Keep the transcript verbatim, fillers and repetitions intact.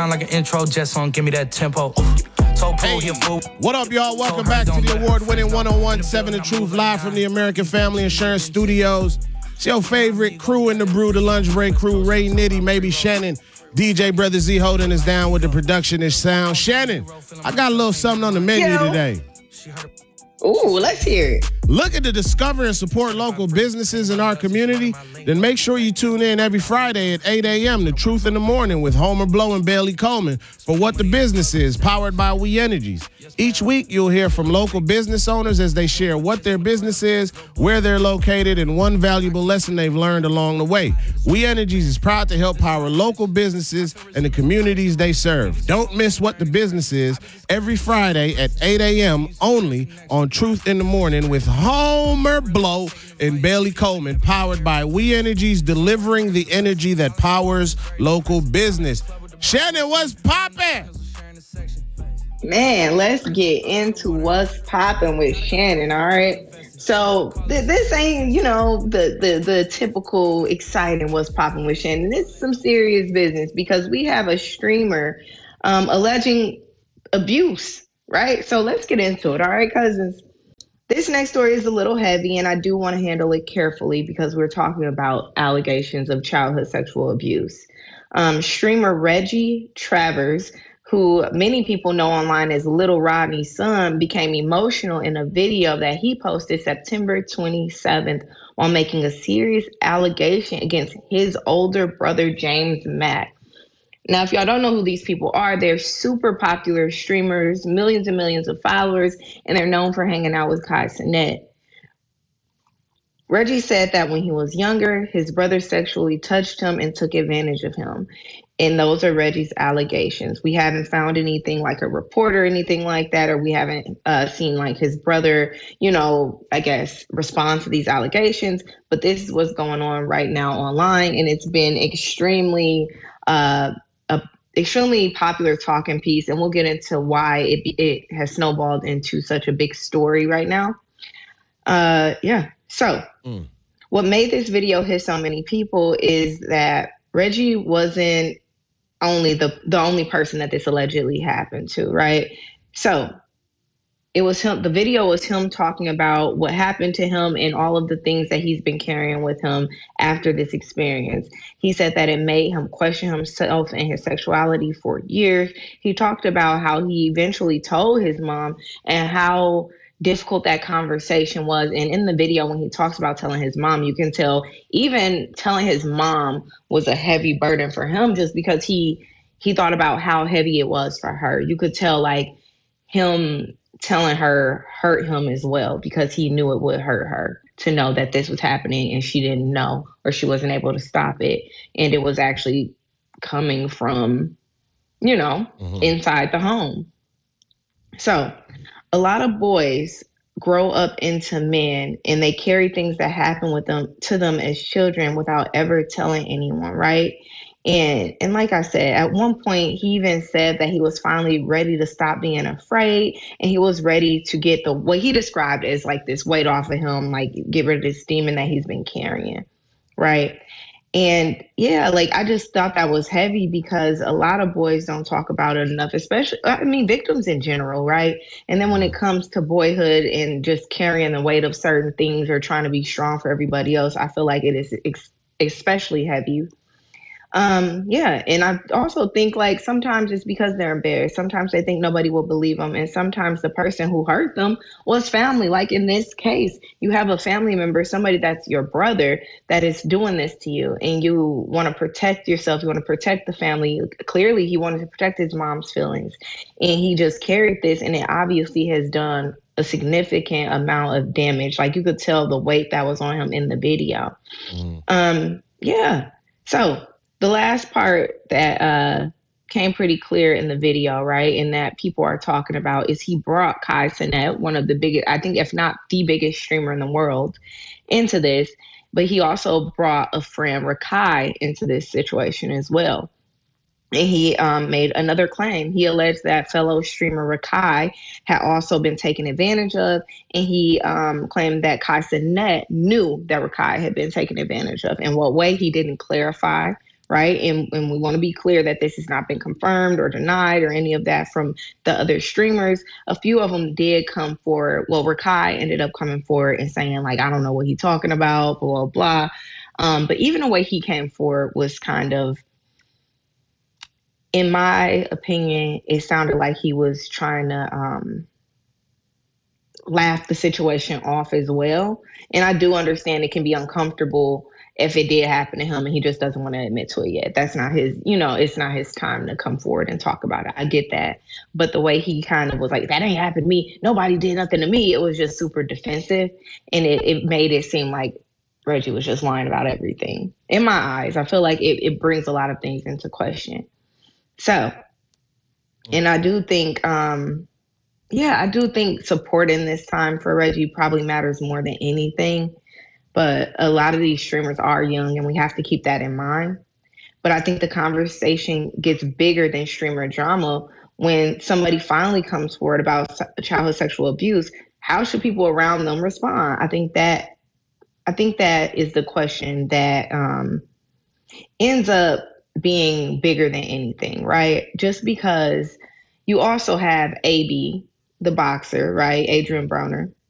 sound like an intro jet song. Give me that tempo. Hey, what up, y'all? Welcome back to the award-winning one oh one point seven The Truth, live from the American Family Insurance Studios. It's your favorite crew in the brew, the lunch break crew, Ray Nitty, maybe Shannon. D J Brother Z Holden is down with the production and sound. Shannon, I got a little something on the menu Yo. today. Ooh, let's hear it. Looking to discover and support local businesses in our community? Then make sure you tune in every Friday at eight a.m. The Truth in the Morning with Homer Blow and Bailey Coleman for What the Business Is, powered by We Energies. Each week, you'll hear from local business owners as they share what their business is, where they're located, and one valuable lesson they've learned along the way. We Energies is proud to help power local businesses and the communities they serve. Don't miss What the Business Is every Friday at eight a.m. only on Truth in the Morning with Homer Blow and Bailey Coleman, powered by We Energies, delivering the energy that powers local business. Shannon, what's poppin'? Man, let's get into what's popping with Shannon, all right? So th- this ain't, you know, the, the, the typical exciting what's popping with Shannon. This is some serious business because we have a streamer um, alleging abuse, right? So let's get into it, all right, cousins? This next story is a little heavy, and I do want to handle it carefully because we're talking about allegations of childhood sexual abuse. Um, streamer Reggie Travers, who many people know online as Little Rodney's son, became emotional in a video that he posted September twenty-seventh while making a serious allegation against his older brother, James Mack. Now, if y'all don't know who these people are, they're super popular streamers, millions and millions of followers, and they're known for hanging out with Kai Cenat. Reggie said that when he was younger, his brother sexually touched him and took advantage of him. And those are Reggie's allegations. We haven't found anything like a report or anything like that, or we haven't uh, seen like his brother, you know, I guess, respond to these allegations. But this is what's going on right now online, and it's been extremely uh, a extremely popular talking piece, and we'll get into why it it has snowballed into such a big story right now. Uh, yeah. So mm. what made this video hit so many people is that Reggie wasn't only the the only person that this allegedly happened to, right? So it was him. The video was him talking about what happened to him and all of the things that he's been carrying with him after this experience. He said that it made him question himself and his sexuality for years. He talked about how he eventually told his mom and how difficult that conversation was. And in the video, when he talks about telling his mom, you can tell even telling his mom was a heavy burden for him just because he he thought about how heavy it was for her. You could tell like him telling her hurt him as well because he knew it would hurt her to know that this was happening and she didn't know or she wasn't able to stop it. And it was actually coming from, you know, mm-hmm. inside the home. So a lot of boys grow up into men and they carry things that happen with them to them as children without ever telling anyone, right? And and like I said, at one point, he even said that he was finally ready to stop being afraid and he was ready to get the what he described as like this weight off of him, like get rid of this demon that he's been carrying, right? And yeah, like I just thought that was heavy because a lot of boys don't talk about it enough, especially, I mean, victims in general, right? And then when it comes to boyhood and just carrying the weight of certain things or trying to be strong for everybody else, I feel like it is ex- especially heavy. Um, yeah. And I also think like sometimes it's because they're embarrassed. Sometimes they think nobody will believe them. And sometimes the person who hurt them was family. Like in this case, you have a family member, somebody that's your brother that is doing this to you and you want to protect yourself. You want to protect the family. Clearly he wanted to protect his mom's feelings and he just carried this and it obviously has done a significant amount of damage. Like you could tell the weight that was on him in the video. Mm. Um, yeah. So the last part that uh, came pretty clear in the video, right, and that people are talking about is he brought Kai Cenat, one of the biggest, I think if not the biggest streamer in the world, into this. But he also brought a friend, Rakai, into this situation as well. And he um, made another claim. He alleged that fellow streamer Rakai had also been taken advantage of. And he um, claimed that Kai Cenat knew that Rakai had been taken advantage of. In what way, he didn't clarify. right? And, and we want to be clear that this has not been confirmed or denied or any of that from the other streamers. A few of them did come forward. Well, Rakai ended up coming forward and saying, like, I don't know what he's talking about, blah, blah, blah. Um, but even the way he came forward was kind of, in my opinion, it sounded like he was trying to um, laugh the situation off as well. And I do understand it can be uncomfortable if it did happen to him and he just doesn't want to admit to it yet. That's not his, you know, it's not his time to come forward and talk about it. I get that. But the way he kind of was like, that ain't happened to me. Nobody did nothing to me. It was just super defensive. And it, it made it seem like Reggie was just lying about everything. In my eyes, I feel like it, it brings a lot of things into question. So, and I do think, um, yeah, I do think support in this time for Reggie probably matters more than anything. But a lot of these streamers are young, and we have to keep that in mind. But I think the conversation gets bigger than streamer drama when somebody finally comes forward about childhood sexual abuse. How should people around them respond? I think that I think that is the question that um, ends up being bigger than anything, right? Just because you also have A B, the boxer, right? Adrian Broner,